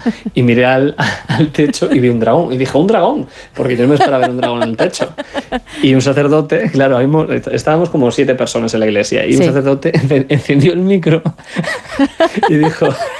y miré al techo y vi un dragón. Y dije, ¡un dragón! Porque yo no me esperaba ver un dragón en el techo. Y un sacerdote, claro, estábamos como 7 personas en la iglesia, y un Sí. sacerdote encendió el micro y dijo,